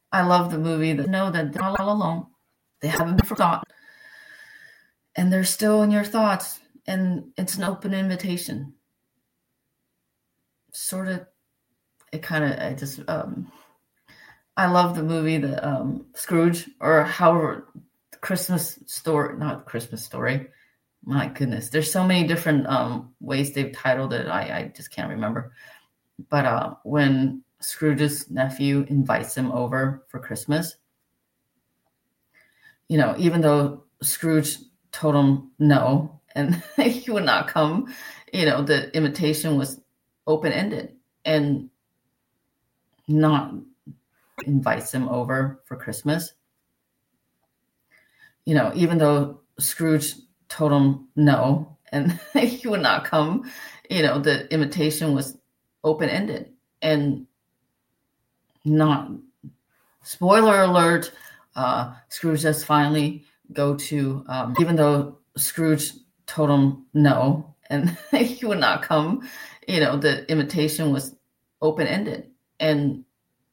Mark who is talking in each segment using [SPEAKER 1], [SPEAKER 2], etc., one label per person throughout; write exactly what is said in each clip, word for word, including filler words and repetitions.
[SPEAKER 1] I love the movie that know that they're not all alone. They haven't been forgotten. And they're still in your thoughts. And it's an open invitation. Sort of, it kind of, I just, um, I love the movie, the um, Scrooge, or however, the Christmas Story, not Christmas Story. My goodness, there's so many different um, ways they've titled it. I, I just can't remember. But uh, when Scrooge's nephew invites him over for Christmas, you know, even though Scrooge told him no and he would not come, you know, the invitation was open-ended, and not invites him over for Christmas. You know, even though Scrooge told him no and he would not come, you know, the invitation was open-ended, and not, spoiler alert, uh, Scrooge does finally go to, um, even though Scrooge told him no and he would not come, you know, the invitation was open-ended, and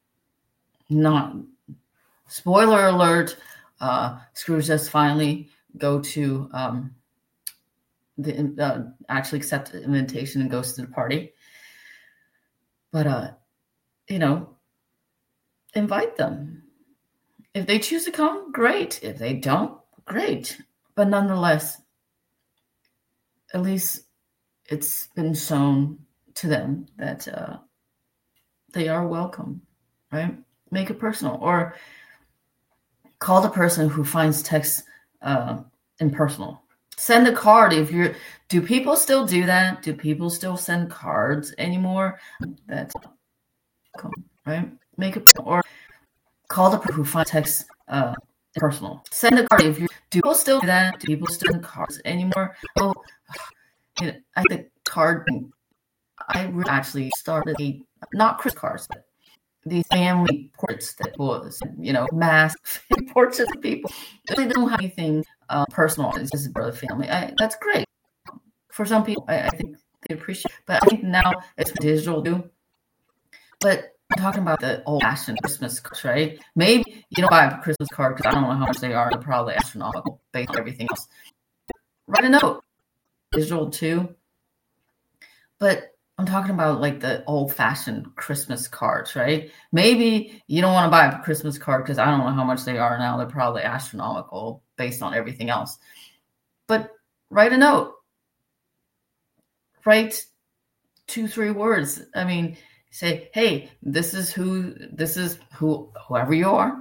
[SPEAKER 1] not, spoiler alert, uh, Scrooge does finally go to um, the uh, actually accept the invitation and goes to the party. But, uh, you know, invite them. If they choose to come, great. If they don't, great. But nonetheless, at least it's been shown to them that uh, they are welcome, right? Make it personal, or call the person who finds text uh, impersonal. Send a card if you're. Do people still do that? Do people still send cards anymore? That's welcome, right? Make it personal, or call the person who finds text uh, impersonal. Send a card if you. Do people still do that? Do people still send cards anymore? Oh, you know, I think card. I actually started a not Christmas cards, but these family portraits that was, you know, mass portraits of people. They don't have anything uh, personal. It's just for the family. I, that's great. For some people, I, I think they appreciate it. But I think now it's digital too. But I'm talking about the old-fashioned Christmas cards, right? Maybe you don't buy a Christmas card because I don't know how much they are. They're probably astronomical based on everything else. Write a note. Digital too. But I'm talking about like the old-fashioned Christmas cards, right? Maybe you don't want to buy a Christmas card because I don't know how much they are now. They're probably astronomical based on everything else. But write a note. Write two, three words. I mean, say, hey, this is who, this is who, whoever you are.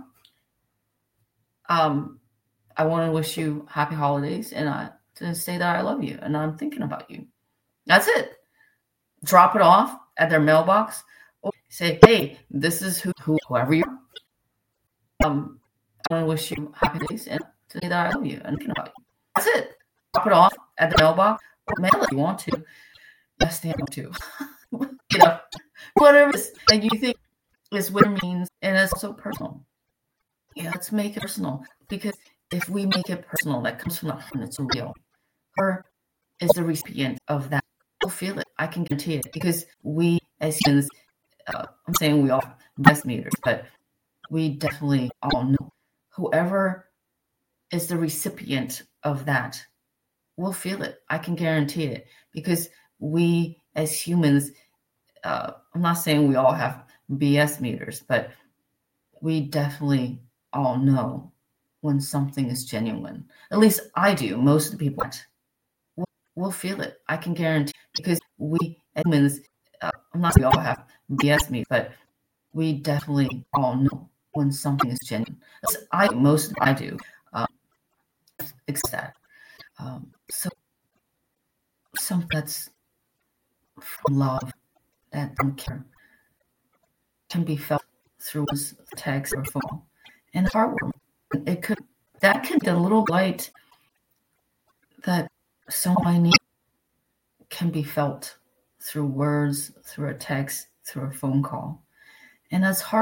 [SPEAKER 1] Um, I want to wish you happy holidays, and I to say that I love you and I'm thinking about you. That's it. Drop it off at their mailbox, or say, hey, this is who, who whoever you are. Um, I want to wish you happy days and to say that I love you and thinking about you. That's it. Drop it off at the mailbox, or mail it if you want to. Yes, they want to. You know, whatever it is that you think is what it means, and it's also personal. Yeah, let's make it personal, because if we make it personal, that comes from the heart and it's real. Her is the recipient of that. We'll feel it. I can guarantee it, because we as humans, uh, I'm saying we all have best meters, but we definitely all know whoever is the recipient of that will feel it. I can guarantee it, because we as humans, uh, I'm not saying we all have B S meters, but we definitely all know when something is genuine. At least I do. Most of the people will, will feel it. I can guarantee, because we as humans, uh, I'm not saying we all have B S meters, but we definitely all know when something is genuine. At least I most I do. Um, except that. Um, so something that's from love, that from care, can be felt through text or phone, and heartwarming. It could that can be a little light that someone needs, can be felt through words, through a text, through a phone call, and that's hard.